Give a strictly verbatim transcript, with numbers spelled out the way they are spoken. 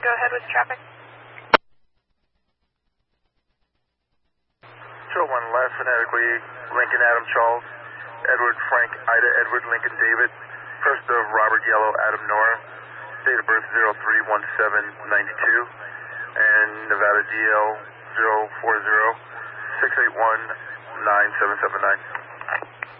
Go ahead with traffic. Show one, last phonetically, Lincoln Adam Charles, Edward Frank Ida Edward Lincoln David, first of Robert Yellow Adam Nora, date of birth zero three one seven ninety-two, and Nevada D L zero four zero six eight one nine seven seven nine.